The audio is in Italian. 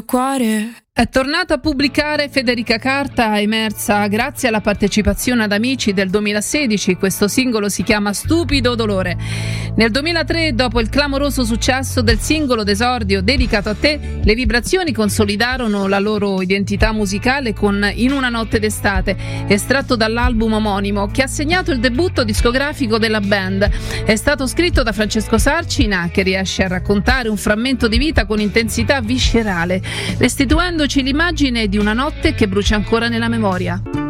Cuore. È tornata a pubblicare Federica Carta, emersa grazie alla partecipazione ad Amici del 2016. Questo singolo si chiama Stupido Dolore. Nel 2003, dopo il clamoroso successo del singolo d'esordio Dedicato a te, le Vibrazioni consolidarono la loro identità musicale con In una notte d'estate, estratto dall'album omonimo, che ha segnato il debutto discografico della band. È stato scritto da Francesco Sarcina, che riesce a raccontare un frammento di vita con intensità viscerale, restituendoci l'immagine di una notte che brucia ancora nella memoria.